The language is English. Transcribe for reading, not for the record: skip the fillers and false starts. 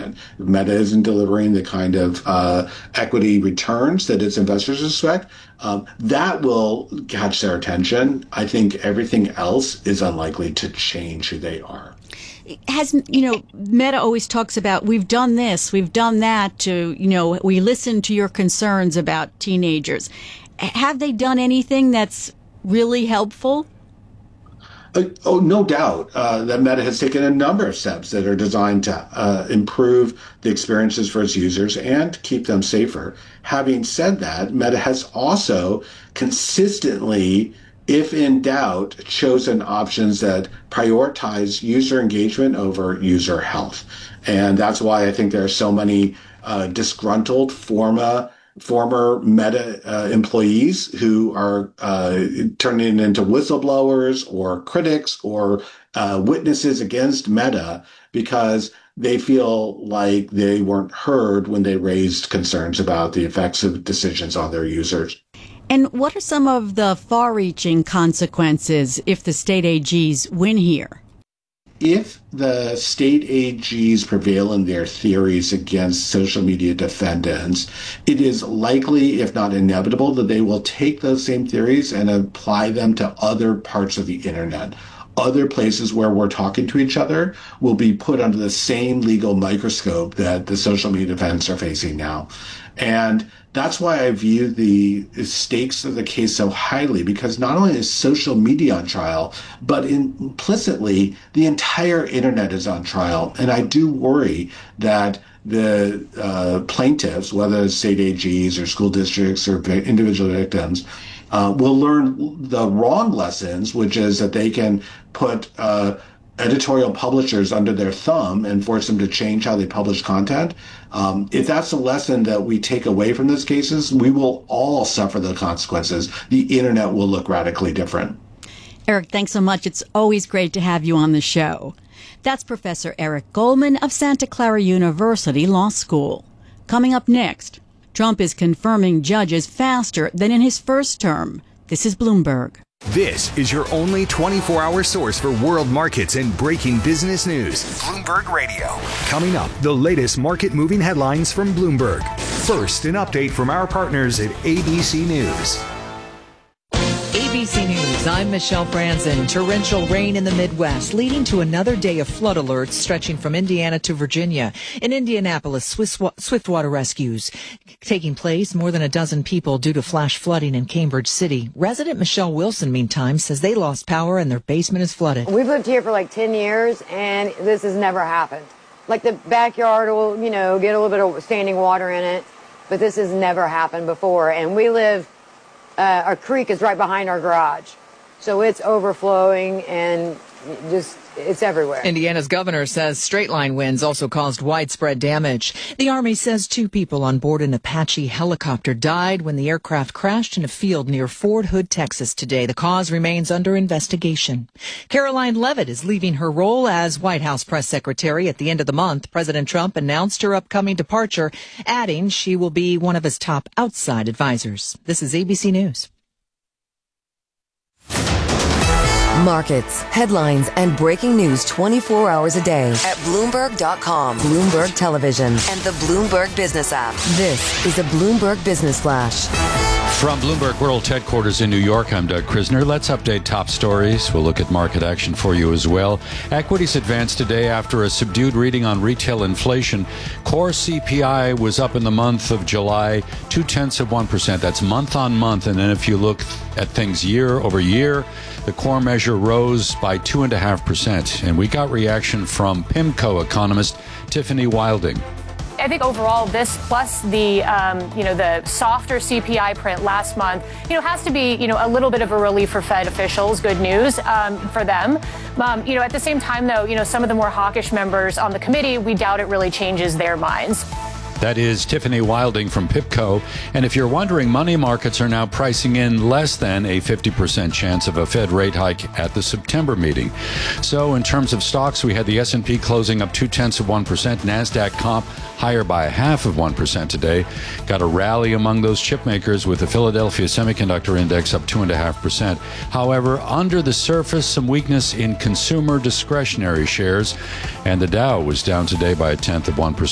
engagement. If Meta isn't delivering the kind of equity returns that its investors expect, that will catch their attention. I think everything else is unlikely to change who they are. Meta always talks about, we've done this, we've done that to, we listen to your concerns about teenagers. Have they done anything that's really helpful? No doubt that Meta has taken a number of steps that are designed to improve the experiences for its users and keep them safer. Having said that, Meta has also consistently, if in doubt, chosen options that prioritize user engagement over user health. And that's why I think there are so many disgruntled former Meta employees who are turning into whistleblowers or critics or witnesses against Meta because they feel like they weren't heard when they raised concerns about the effects of decisions on their users. And what are some of the far-reaching consequences if the state AGs win here? If the state AGs prevail in their theories against social media defendants, it is likely, if not inevitable, that they will take those same theories and apply them to other parts of the internet. Other places where we're talking to each other will be put under the same legal microscope that the social media defendants are facing now. And that's why I view the stakes of the case so highly, because not only is social media on trial, but implicitly the entire internet is on trial. And I do worry that the plaintiffs, whether it's state AGs or school districts or individual victims, will learn the wrong lessons, which is that they can put editorial publishers under their thumb and force them to change how they publish content. If that's a lesson that we take away from these cases, we will all suffer the consequences. The internet will look radically different. Eric, thanks so much. It's always great to have you on the show. That's Professor Eric Goldman of Santa Clara University Law School. Coming up next, Trump is confirming judges faster than in his first term. This is Bloomberg. This is your only 24-hour source for world markets and breaking business news. Bloomberg Radio. Coming up, the latest market-moving headlines from Bloomberg. First, an update from our partners at ABC News. ABC News, I'm Michelle Franzen. Torrential rain in the Midwest, leading to another day of flood alerts stretching from Indiana to Virginia. In Indianapolis, swiftwater rescues taking place. More than a dozen people due to flash flooding in Cambridge City. Resident Michelle Wilson, meantime, says they lost power and their basement is flooded. We've lived here for like 10 years, and this has never happened. Like the backyard will, get a little bit of standing water in it, but this has never happened before. And we live... our creek is right behind our garage, so it's overflowing and it's everywhere. Indiana's governor says straight-line winds also caused widespread damage. The Army says 2 people on board an Apache helicopter died when the aircraft crashed in a field near Fort Hood, Texas today. The cause remains under investigation. Caroline Leavitt is leaving her role as White House press secretary at the end of the month. President Trump announced her upcoming departure, adding she will be one of his top outside advisors. This is ABC News. Markets, headlines, and breaking news 24 hours a day at Bloomberg.com, Bloomberg Television, and the Bloomberg Business app. This is a Bloomberg Business Flash. From Bloomberg World Headquarters in New York, I'm Doug Krisner. Let's update top stories. We'll look at market action for you as well. Equities advanced today after a subdued reading on retail inflation. Core CPI was up in the month of July, 0.2%. That's month on month. And then if you look at things year over year, the core measure rose by 2.5%. And we got reaction from PIMCO economist Tiffany Wilding. I think overall this plus the softer CPI print last month, has to be, a little bit of a relief for Fed officials. Good news for them. At the same time, though, some of the more hawkish members on the committee, we doubt it really changes their minds. That is Tiffany Wilding from PIPCO. And if you're wondering, money markets are now pricing in less than a 50% chance of a Fed rate hike at the September meeting. So in terms of stocks, we had the S&P closing up 0.2%, NASDAQ comp higher by 0.5% today. Got a rally among those chip makers with the Philadelphia Semiconductor Index up 2.5%. However, under the surface, some weakness in consumer discretionary shares, and the Dow was down today by 0.1%.